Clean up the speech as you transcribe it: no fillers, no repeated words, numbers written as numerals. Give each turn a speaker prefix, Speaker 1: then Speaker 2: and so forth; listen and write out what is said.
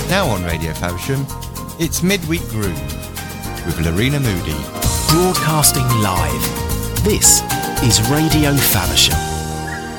Speaker 1: Now on Radio Faversham, it's Midweek Groove with Lorena Moody.
Speaker 2: Broadcasting live. This is Radio Faversham.